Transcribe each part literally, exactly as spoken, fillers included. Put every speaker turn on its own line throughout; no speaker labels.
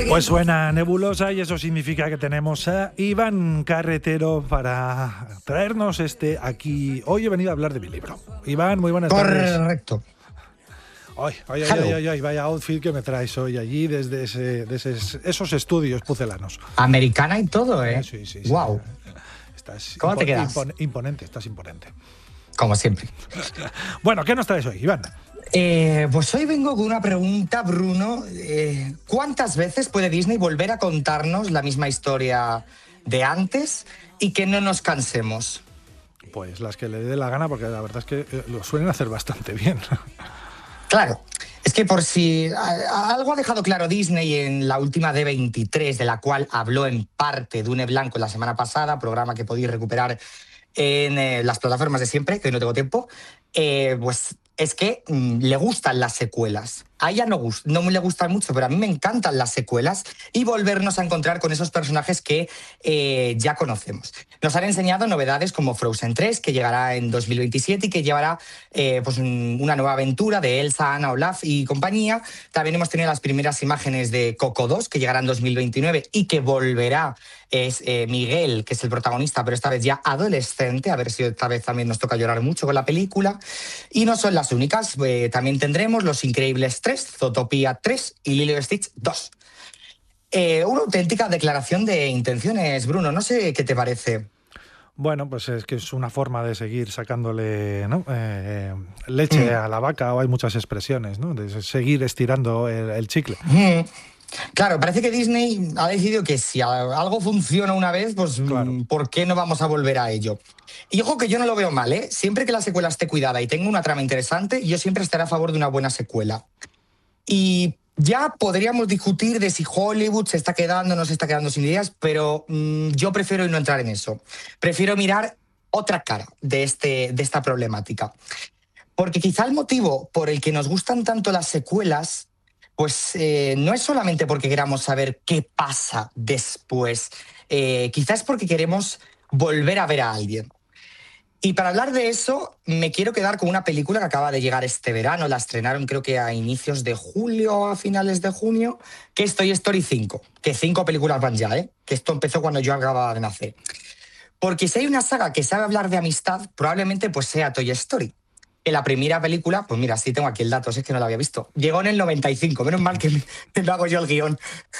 Pues suena nebulosa y eso significa que tenemos a Iván Carretero para traernos este aquí. Hoy he venido a hablar de mi libro. Iván, muy buenas tardes.
Correcto.
Ay, ay, ay, ay, ay, ay, vaya outfit que me traes hoy allí desde ese, desde esos estudios pucelanos.
Americana y todo, ¿eh?
Sí, sí, sí.
Wow.
Estás
¿Cómo te
impo-
quedas?
impon- imponente, estás imponente.
Como siempre.
Bueno, ¿qué nos traes hoy, Iván?
Eh, pues hoy vengo con una pregunta, Bruno. Eh, ¿Cuántas veces puede Disney volver a contarnos la misma historia de antes y que no nos cansemos?
Pues las que le dé la gana, porque la verdad es que eh, lo suelen hacer bastante bien.
Claro, es que por si a- algo ha dejado claro Disney en la última D veintitrés, de la cual habló en parte Dune Blanco la semana pasada, programa que podéis recuperar en eh, las plataformas de siempre, que hoy no tengo tiempo, eh, pues es que mm, le gustan las secuelas. A ella no, gust- no le gustan mucho, pero a mí me encantan las secuelas y volvernos a encontrar con esos personajes que eh, ya conocemos. Nos han enseñado novedades como Frozen tres, que llegará en dos mil veintisiete y que llevará eh, pues un- una nueva aventura de Elsa, Anna, Olaf y compañía. También hemos tenido las primeras imágenes de Coco dos, que llegará en dos mil veintinueve y que volverá. Es eh, Miguel, que es el protagonista, pero esta vez ya adolescente. A ver si esta vez también nos toca llorar mucho con la película. Y no son las únicas. Eh, también tendremos Los Increíbles tres, Zootopia tres y Lilo y Stitch dos. Eh, una auténtica declaración de intenciones, Bruno. No sé qué te parece.
Bueno, pues es que es una forma de seguir sacándole, ¿no? eh, leche
Mm.
a la vaca, o hay muchas expresiones, ¿no? De seguir estirando el, el chicle.
Mm. Claro, parece que Disney ha decidido que si algo funciona una vez, pues
Claro.
mm, ¿por qué no vamos a volver a ello? Y ojo que yo no lo veo mal, ¿eh? Siempre que la secuela esté cuidada y tenga una trama interesante, yo siempre estaré a favor de una buena secuela. Y ya podríamos discutir de si Hollywood se está quedando o no se está quedando sin ideas, pero mm, yo prefiero no entrar en eso. Prefiero mirar otra cara de, este, de esta problemática. Porque quizá el motivo por el que nos gustan tanto las secuelas, pues eh, no es solamente porque queramos saber qué pasa después, eh, quizá es porque queremos volver a ver a alguien. Y para hablar de eso, me quiero quedar con una película que acaba de llegar este verano, la estrenaron creo que a inicios de julio o a finales de junio, que es Toy Story cinco, que cinco películas van ya, ¿eh? Que esto empezó cuando yo acababa de nacer. Porque si hay una saga que sabe hablar de amistad, probablemente pues sea Toy Story. En la primera película, pues mira, sí tengo aquí el dato, si es que no lo había visto. Llegó en el noventa y cinco, menos mal que me, que me hago yo el guión.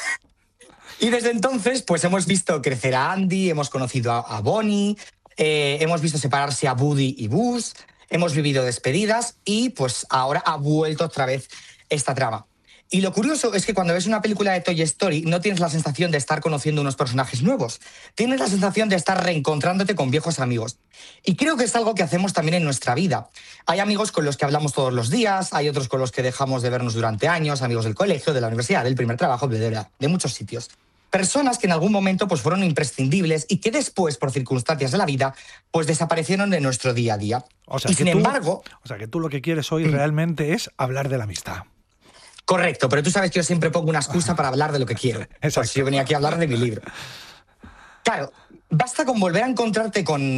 Y desde entonces, pues hemos visto crecer a Andy, hemos conocido a, a Bonnie, eh, hemos visto separarse a Woody y Buzz, hemos vivido despedidas y pues ahora ha vuelto otra vez esta trama. Y lo curioso es que cuando ves una película de Toy Story no tienes la sensación de estar conociendo unos personajes nuevos, tienes la sensación de estar reencontrándote con viejos amigos. Y creo que es algo que hacemos también en nuestra vida. Hay amigos con los que hablamos todos los días, hay otros con los que dejamos de vernos durante años, amigos del colegio, de la universidad, del primer trabajo, de, de, de muchos sitios. Personas que en algún momento pues, fueron imprescindibles y que después, por circunstancias de la vida, pues desaparecieron de nuestro día a día.
O sea,
y
que
sin
tú,
embargo...
O sea, que tú lo que quieres hoy realmente es hablar de la amistad.
Correcto, pero tú sabes que yo siempre pongo una excusa para hablar de lo que quiero.
Exacto.
Pues yo venía aquí a hablar de mi libro. Claro, basta con volver a encontrarte con